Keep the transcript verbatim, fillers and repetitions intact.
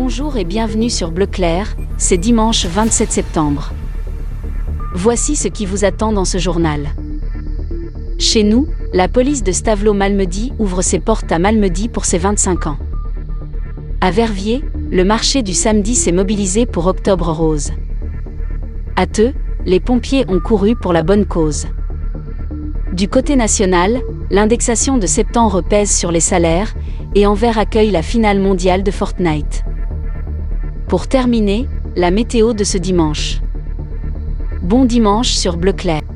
Bonjour et bienvenue sur Bleu Clair, c'est dimanche vingt-sept septembre. Voici ce qui vous attend dans ce journal. Chez nous, la police de Stavelot-Malmedy ouvre ses portes à Malmedy pour ses vingt-cinq ans. À Verviers, le marché du samedi s'est mobilisé pour Octobre Rose. À Theux, les pompiers ont couru pour la bonne cause. Du côté national, l'indexation de septembre pèse sur les salaires, et Anvers accueille la finale mondiale de Fortnite. Pour terminer, la météo de ce dimanche. Bon dimanche sur Bleu Clair.